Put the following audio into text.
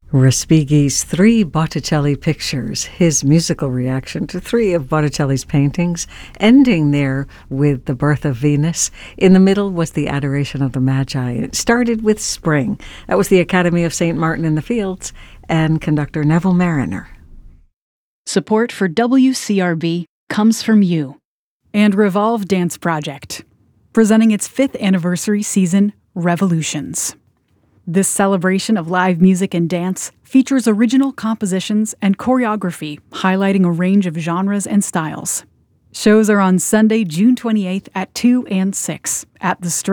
Respighi's three Botticelli pictures, his musical reaction to three of Botticelli's paintings, ending there with The Birth of Venus. In the middle was The Adoration of the Magi. It started with Spring. That was the Academy of St. Martin in the Fields and conductor Neville Marriner. Support for WCRB comes from you and Revolve Dance Project, presenting its 5th anniversary season, Revolutions. This celebration of live music and dance features original compositions and choreography highlighting a range of genres and styles. Shows are on Sunday, June 28th at 2 and 6 at the